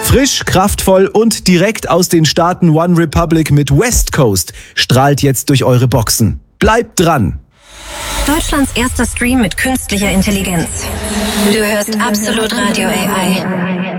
Frisch, kraftvoll und direkt aus den Staaten One Republic mit West Coast strahlt jetzt durch eure Boxen. Bleibt dran! Deutschlands erster Stream mit künstlicher Intelligenz. Du hörst Absolut Radio AI.